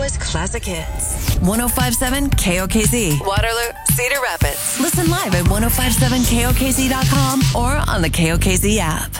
Was classic hits. 105.7 KOKZ. Waterloo, Cedar Rapids. Listen live at 105.7KOKZ.com or on the KOKZ app.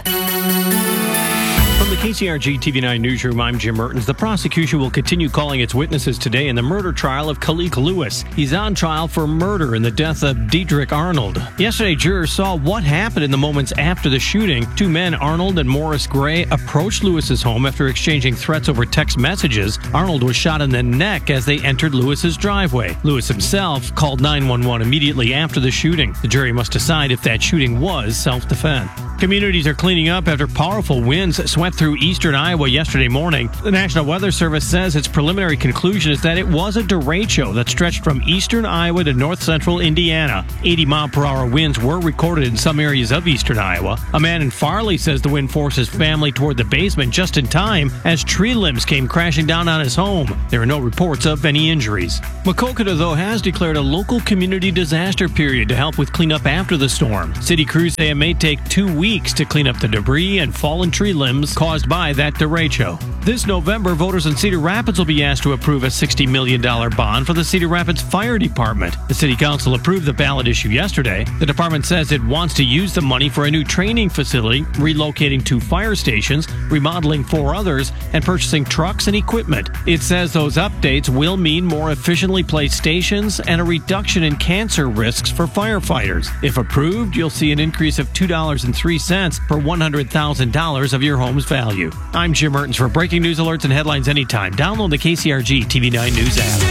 From the KCRG TV9 newsroom, I'm Jim Mertens. The prosecution will continue calling its witnesses today in the murder trial of Khalik Lewis. He's on trial for murder in the death of Dedrick Arnold. Yesterday, jurors saw what happened in the moments after the shooting. Two men, Arnold and Morris Gray, approached Lewis's home after exchanging threats over text messages. Arnold was shot in the neck as they entered Lewis's driveway. Lewis himself called 911 immediately after the shooting. The jury must decide if that shooting was self-defense. Communities are cleaning up after powerful winds swept through eastern Iowa yesterday morning. The National Weather Service says its preliminary conclusion is that it was a derecho that stretched from eastern Iowa to north central Indiana. 80-mile-per-hour winds were recorded in some areas of eastern Iowa. A man in Farley says the wind forced his family toward the basement just in time as tree limbs came crashing down on his home. There are no reports of any injuries. Maquoketa, though, has declared a local community disaster period to help with cleanup after the storm. City crews say it may take 2 weeks to clean up the debris and fallen tree limbs caused by that derecho. This November, voters in Cedar Rapids will be asked to approve a $60 million bond for the Cedar Rapids Fire Department. The City Council approved the ballot issue yesterday. The department says it wants to use the money for a new training facility, relocating 2 fire stations, remodeling 4 others, and purchasing trucks and equipment. It says those updates will mean more efficiently placed stations and a reduction in cancer risks for firefighters. If approved, you'll see an increase of $2.03 per $100,000 of your home's value. I'm Jim Mertens. For breaking news alerts and headlines anytime, download the KCRG TV9 News app.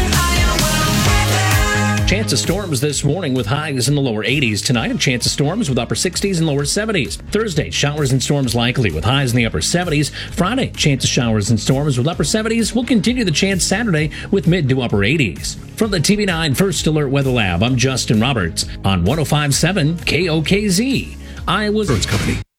Chance of storms this morning with highs in the lower 80s. Tonight, a chance of storms with upper 60s and lower 70s. Thursday, showers and storms likely with highs in the upper 70s. Friday, chance of showers and storms with upper 70s. We'll continue the chance Saturday with mid to upper 80s. From the TV9 First Alert Weather Lab, I'm Justin Roberts on 105.7 KOKZ, Iowa's Company.